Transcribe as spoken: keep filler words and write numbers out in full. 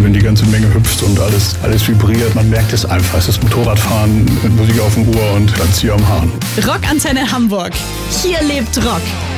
wenn die ganze Menge hüpft und alles, alles vibriert. Man merkt es einfach. Es ist Motorradfahren mit Musik auf dem Ohr und dann Zieher am Hahn. Rockantenne Hamburg. Hier lebt Rock.